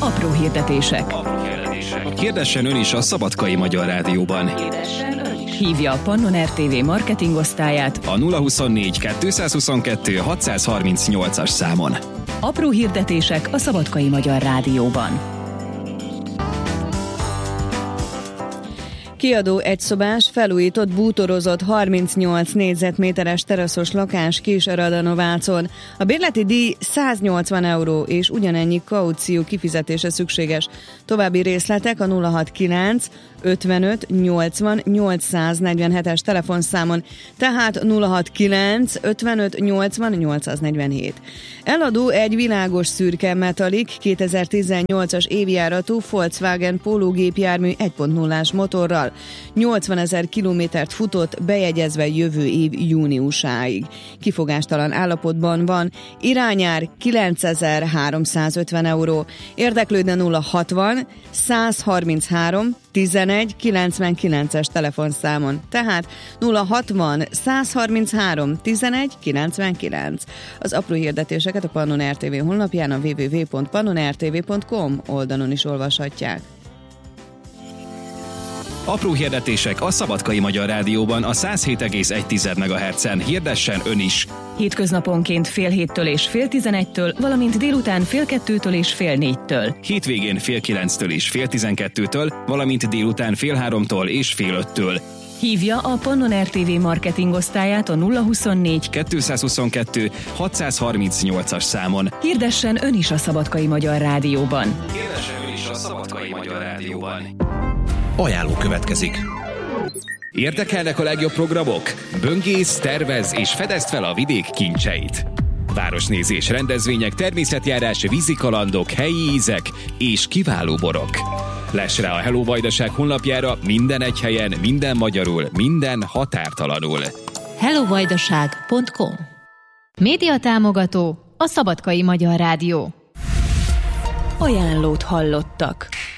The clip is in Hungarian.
Apró hirdetések. Hirdessen ön is a Szabadkai Magyar Rádióban. Hívja a Pannon RTV marketingosztályát A 024 222 638-as számon. Apró hirdetések a Szabadkai Magyar Rádióban. Kiadó egyszobás, felújított, bútorozott 38 négyzetméteres teraszos lakás Kis-Radanovácon. A bérleti díj 180 euró és ugyanennyi kaució kifizetése szükséges. További részletek a 069 55 80 847-es telefonszámon, tehát 069 55 80 847. Eladó egy világos szürke metalik 2018-as évjáratú Volkswagen Polo gépjármű 1.0-ás motorral. 80 000 kilométert futott, bejegyezve jövő év júniusáig. Kifogástalan állapotban van, irányár 9350 euró. Érdeklődne 060 133 11 99-es telefonszámon, tehát 060 133 11 99. Az apró hirdetéseket a Pannon RTV honlapján, a www.pannonrtv.com oldalon is olvashatják. Apró hirdetések a Szabadkai Magyar Rádióban a 107,1 MHz-en. Hirdessen ön is! Hétköznaponként fél 7-től és fél 11-től, valamint délután fél 2-től és fél 4-től. Hétvégén fél 9-től és fél 12-től, valamint délután fél 3-tól és fél 5-től. Hívja a Pannon RTV marketingosztályát a 024 222 638-as számon. Hirdessen ön is a Szabadkai Magyar Rádióban. Hirdessen ön is a Szabadkai Magyar Rádióban. Ajánló következik. Érdekelnek a legjobb programok? Böngész, tervez és fedezd fel a vidék kincseit. Városnézés, rendezvények, természetjárás, vízikalandok, helyi ízek és kiváló borok. Less rá a Hello Vajdaság honlapjára, minden egy helyen, minden magyarul, minden határtalanul. hellovajdaság.com. Média támogató a Szabadkai Magyar Rádió. Ajánlót hallottak.